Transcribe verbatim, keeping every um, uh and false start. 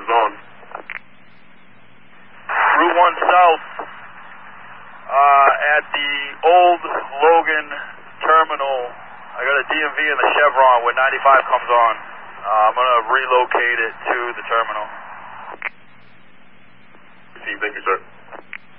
is on. Route one South, uh, at the old Logan terminal. I got a D M V in the Chevron where ninety-five comes on. Uh, I'm going to relocate it to the terminal. Thank you, sir.